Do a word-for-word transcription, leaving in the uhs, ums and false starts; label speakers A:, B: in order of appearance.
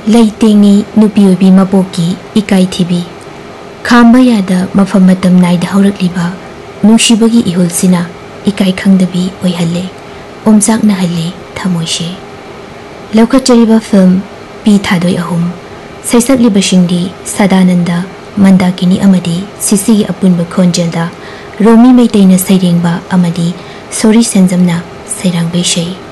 A: Leitingni nupiyobi maboki ikai thibi khamba yada mafam matam naida haurakliba nungshibagi ihulsina ikai khangdabi oihalle omsak na halle thamoishe laukachariba film pi thadoi ahum saisakliba shingdi Sadananda Mandakini amadi sisi apunba khonjelda Romi Maitaina sairengba amadi Sori Senjamna sairang beishei